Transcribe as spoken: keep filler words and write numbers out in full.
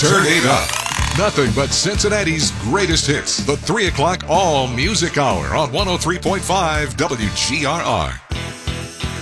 Turn it up. Nothing but Cincinnati's greatest hits. The three o'clock All Music Hour on one oh three point five W G R R.